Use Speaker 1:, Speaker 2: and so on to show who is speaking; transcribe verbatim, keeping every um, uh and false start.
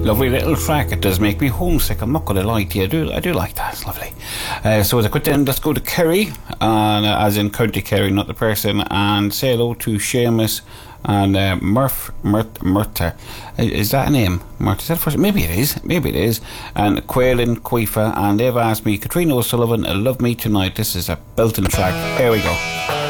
Speaker 1: Lovely little track. It does make me homesick. I'm not going to lie to you. I do, I do like that. It's lovely. Uh, so as a quick then, let's go to Kerry, and, uh, as in County Kerry, not the person, and say hello to Seamus and uh, Murph, Murth, Murtha. Is that a name? Murtha, is that first? Maybe it is. Maybe it is. And Quailin, Quifa, and they've asked me, Katrina O'Sullivan, Love Me Tonight. This is a belting track. Here we go.